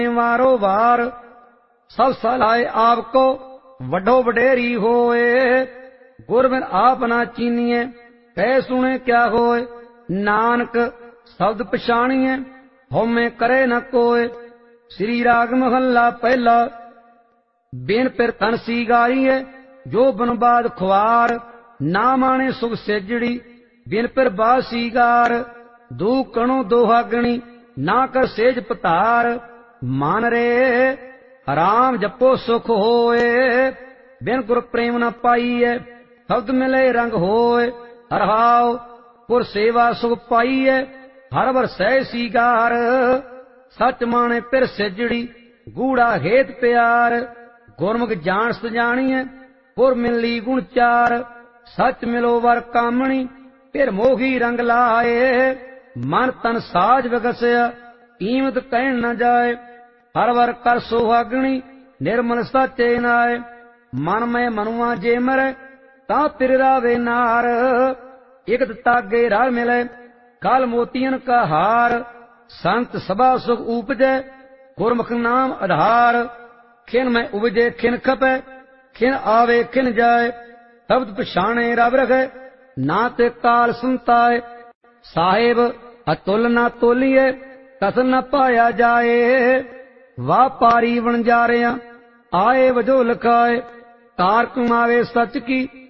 वारो वार सब सलाए आपको वडो वडेरी होए। गुरबिन आप ना चीनिए कह सुने क्या होए। नानक शब्द पछाणिए होमे करे न कोय। श्री राग महला पहला। बिन पिर तन सीगारिए जो बनबाद खुआर। ना माने सुख सेजड़ी बिन पिर बाद सीगार। दू कणो दोहागणी ना कर सेज पतार। मान रे राम जपो सुख होए। बिन गुर प्रेम न पाईए शब्द मिले रंग होए। हरहाओ पुर सेवा सुख पाईए हर वर सह सीगार। सच माने पिर सेजड़ी गूढ़ा हेत प्यार। गुरमुख जान सजाणीए पुर मिली गुण चार। सच मिलो वर कामणी फिर मोही रंग लाए। मन तन साज विगसया कीमत कहन न जाए। हर वर कर सुहागणी निर्मल सचे नाय। मन में मनुआ जे मरे ता पिर रावे नार। इकत तागे राह मिले काल मोतियन का हार। संत सभा सुख उपजे गुरमुख नाम आधार। खिन में उपजे खिन खपे खिन आवे खिन जाए। शब्द पछाणे रब रखे ना ते काल संताए। साहेब अतुल ना तोलिए कसन न पाया जाए। वापारी वणजारिया आए वजो लखाए। तार कमावे सच की